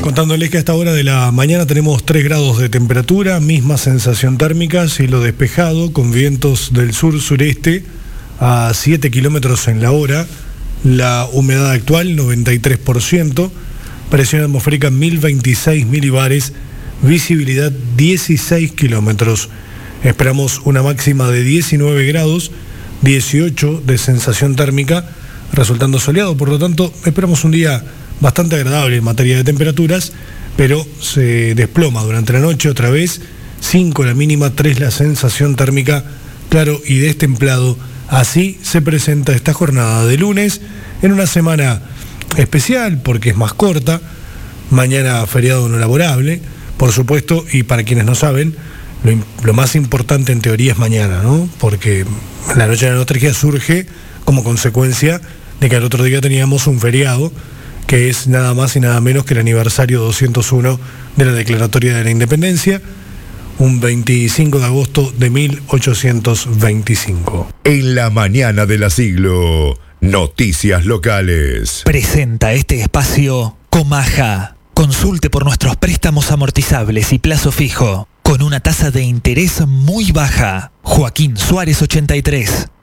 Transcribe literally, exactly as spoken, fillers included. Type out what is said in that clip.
Contándoles que a esta hora de la mañana tenemos tres grados de temperatura, misma sensación térmica, cielo despejado, con vientos del sur-sureste a siete kilómetros en la hora, la humedad actual noventa y tres por ciento, presión atmosférica mil veintiséis milibares, visibilidad dieciséis kilómetros. Esperamos una máxima de diecinueve grados, dieciocho de sensación térmica, resultando soleado, por lo tanto esperamos un día bastante agradable en materia de temperaturas, pero se desploma durante la noche otra vez, cinco la mínima, tres la sensación térmica, claro y destemplado. Así se presenta esta jornada de lunes en una semana especial porque es más corta, mañana feriado no laborable, por supuesto, y para quienes no saben, lo, lo más importante en teoría es mañana, ¿no? Porque la noche de la nostalgia surge como consecuencia de que al otro día teníamos un feriado, que es nada más y nada menos que el aniversario doscientos uno de la Declaratoria de la Independencia, un veinticinco de agosto de mil ochocientos veinticinco. En la mañana de la siglo, noticias locales. Presenta este espacio Comaja. Consulte por nuestros préstamos amortizables y plazo fijo, con una tasa de interés muy baja. Joaquín Suárez ochenta y tres.